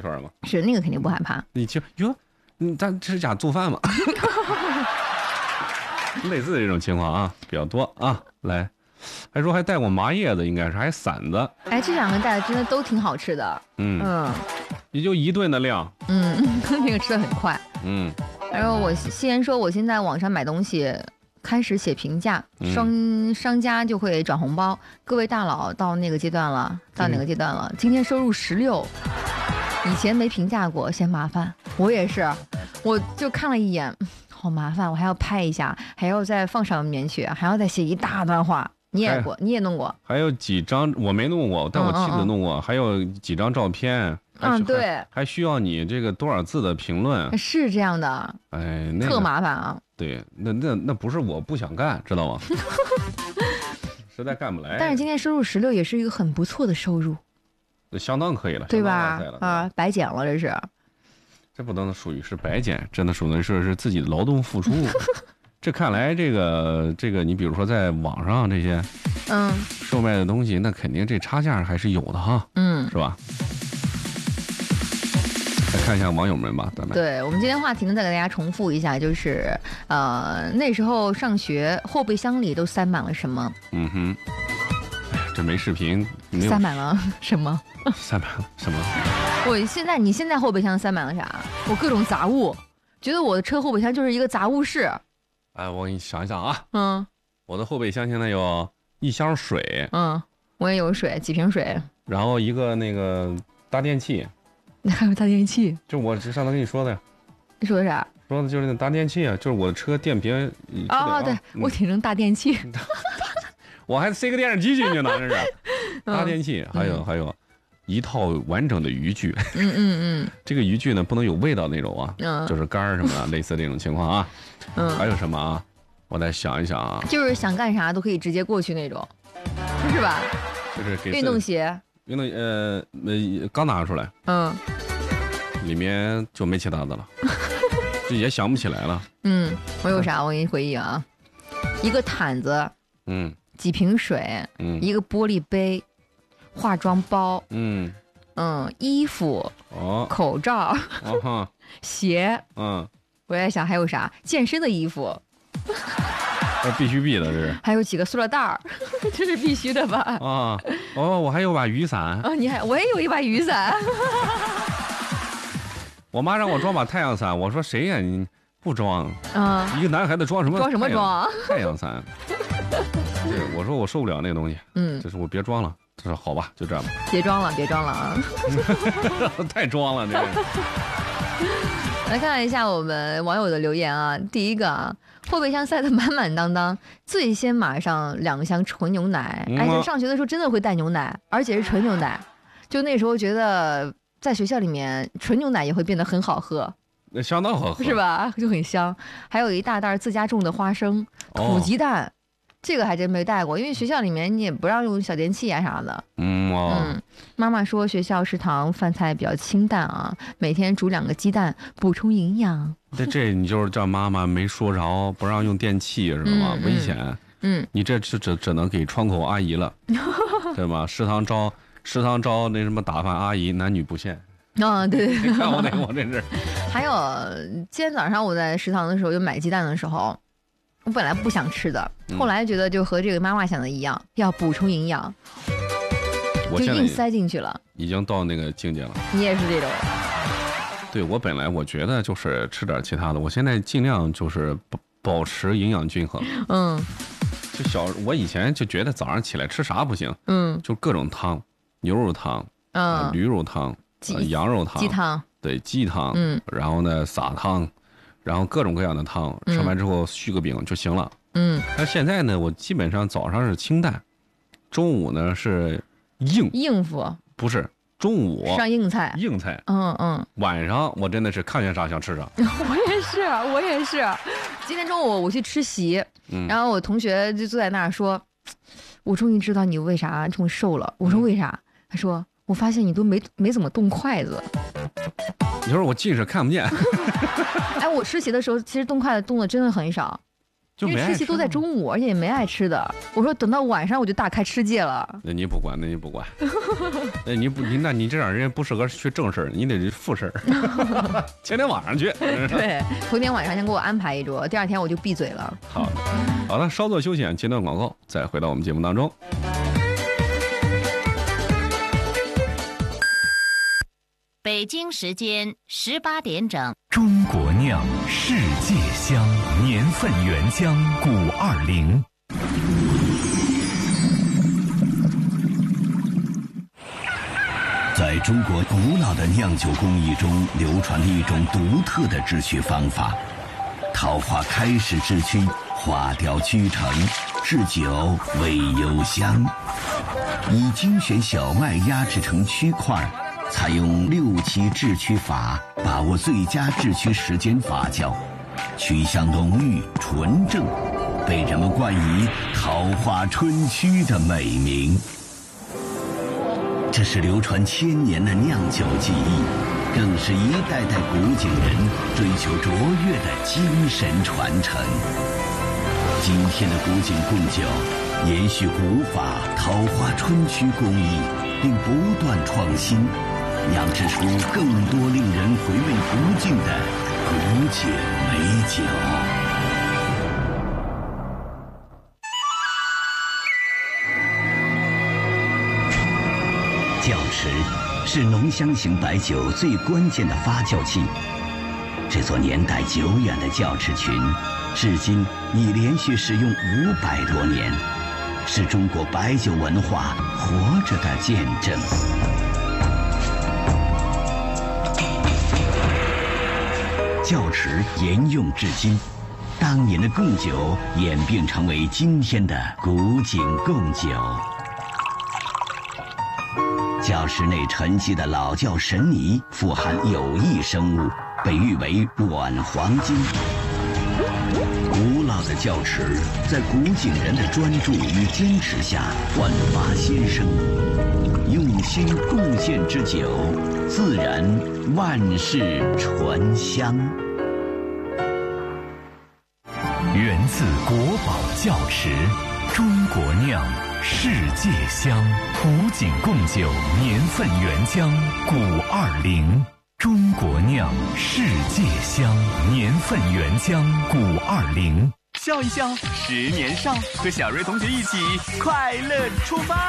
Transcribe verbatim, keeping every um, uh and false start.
圈吗？ 是那个肯定不害怕。 你就哟，你咱这是家做饭吗？类似的这种情况啊比较多啊。来，还说还带过麻叶子，应该是还馓子。 哎，这两个带的真的都挺好吃的。 嗯嗯， 也就一顿的量。 嗯，那个吃的很快。 嗯。 然后我先说，我现在网上买东西。开始写评价，商、嗯、商家就会转红包。各位大佬到那个阶段了，到哪个阶段了？嗯、今天收入十六，以前没评价过，嫌麻烦。我也是，我就看了一眼，好麻烦，我还要拍一下，还要再放上面去，还要再写一大段话。你也过，你也弄过？ 还有几张我没弄过，但我妻子弄过。嗯嗯还有几张照片。 嗯，对还，还需要你这个多少字的评论？ 是这样的。 哎，那个、 特麻烦啊。 对，那那那不是我不想干，知道吗？实在干不来。 但是今天收入十六也是一个很不错的收入， 相当可以了， 对吧？啊，白捡了这是。 这不能属于是白捡，真的属于是是自己的劳动付出。这看来这个这个，你比如说在网上这些， 嗯， 售卖的东西，那肯定这差价还是有的哈， 嗯， 是吧？来看一下网友们吧，咱们。 对，我们今天话题呢，再给大家重复一下，就是呃，那时候上学后备箱里都塞满了什么？ 嗯哼，这没视频，没有塞满了什么？ 塞满了什么？ 我现在，你现在后备箱塞满了啥？我各种杂物，觉得我的车后备箱就是一个杂物室。 哎，我给你想一想啊， 嗯， 我的后备箱现在有一箱水， 嗯，我也有水，几瓶水， 然后一个那个大电器。 还有大电器， 就我上次跟你说的呀。 你说的啥？ 说的就是那大电器啊，就是我的车电瓶。 哦，哦对、嗯，我挺成大电器。 我还塞个电视机进去呢，这是。大电器，嗯、还有、嗯、还有，一套完整的渔具。 嗯嗯嗯。 这个渔具呢，不能有味道那种啊， 嗯， 就是干儿什么的，类似这种情况啊。 嗯。 还有什么啊？我再想一想啊。 就是想干啥都可以直接过去那种，是吧？ 就是给运动鞋。 运动呃呃刚拿出来， 嗯， 里面就没其他的了，这也想不起来了。 嗯，我有啥？我给你回忆啊，一个毯子， 嗯， 几瓶水， 嗯， 一个玻璃杯，化妆包， 嗯嗯，衣服， 哦， 口罩， 哦哈， 鞋， 嗯， 我在想还有啥？健身的衣服。 这必须必的，这是。 还有几个塑料袋儿，这是必须的吧？ 啊，哦，我还有把雨伞。 哦，你还，我也有一把雨伞。 我妈让我装把太阳伞，我说谁呀？你不装？ 啊、嗯， 一个男孩子装什么？ 装什么装？ 太阳伞。对，我说我受不了那个东西。 嗯， 就是我别装了。他说好吧，就这样吧。 别装了，别装了啊！ 太装了，这个。 来看一下我们网友的留言啊，第一个啊。后备箱塞得满满当当，最先马上两箱纯牛奶。 嗯、 哎，就上学的时候真的会带牛奶，而且是纯牛奶。就那时候觉得在学校里面纯牛奶也会变得很好喝， 那相当好喝， 是吧？就很香。还有一大袋自家种的花生、土鸡蛋，哦、这个还真没带过，因为学校里面你也不让用小电器啊啥的。 嗯哦。 嗯，妈妈说学校食堂饭菜比较清淡啊，每天煮两个鸡蛋补充营养。 这这你就是叫妈妈没说着，不让用电器是吧？ 嗯、 危险。 嗯， 你这只只只能给窗口阿姨了，对吧？食堂招食堂招那什么打饭阿姨，男女不限。 啊、哦，对对对， 你看我那个我这是。 还有今天早上我在食堂的时候，就买鸡蛋的时候，我本来不想吃的，后来觉得就和这个妈妈想的一样，要补充营养，就硬塞进去了。 已经到那个境界了。 你也是这种。 对，我本来我觉得就是吃点其他的，我现在尽量就是保保持营养均衡。 嗯， 就小我以前就觉得早上起来吃啥不行， 嗯， 就各种汤，牛肉汤， 嗯， 呃、驴肉汤，呃、羊肉汤， 鸡汤， 对，鸡汤， 嗯， 然后呢撒汤，然后各种各样的汤，吃完之后续个饼就行了。 嗯， 但现在呢，我基本上早上是清淡，中午呢是硬应付， 不是。中午上硬菜， 硬菜， 嗯嗯。 晚上我真的是看见啥想吃啥。 我也是，我也是。今天中午我去吃席，嗯、然后我同学就坐在那儿说：“我终于知道你为啥这么瘦了。”我说：“为啥？”他说：“我发现你都没没怎么动筷子。” 你说我近视看不见。 哎，我吃席的时候其实动筷子动的真的很少。 因为就没爱吃吃席都在中午，而且也没爱吃的。我说等到晚上我就大开吃戒了。 那你不管，那你不管，那你不你那你这样人不适合去正事儿，你得是副事儿，前天晚上去。 对，头天晚上先给我安排一桌，第二天我就闭嘴了。 好的，好的，稍作休息，截段广告，再回到我们节目当中。 北京时间十八点整。 中国酿世界香，年份原浆古二零。 在中国古老的酿酒工艺中，流传了一种独特的制曲方法。桃花开时制曲，花雕曲成，制酒为幽香。以精选小麦压制成曲块，采用六七制曲法，把握最佳制曲时间发酵，曲香浓郁纯正，被人们冠以桃花春曲的美名。这是流传千年的酿酒技艺，更是一代代古井人追求卓越的精神传承。今天的古井贡酒延续古法桃花春曲工艺，并不断创新，酿制出更多令人回味不尽的古井美酒。窖池是浓香型白酒最关键的发酵器。这座年代久远的窖池群，至今已连续使用五百多年，是中国白酒文化活着的见证。窖池沿用至今，当年的贡酒演变成为今天的古井贡酒。窖池内沉积的老窖神泥富含有益生物，被誉为软黄金。古老的窖池在古井人的专注与坚持下焕发新生，用心贡献之酒，自然万世醇香。 源自国宝窖池，中国酿世界香，古井贡酒年份原浆古二零。中国酿世界香，年份原浆古二零。 笑一笑，十年少，和小瑞同学一起快乐出发。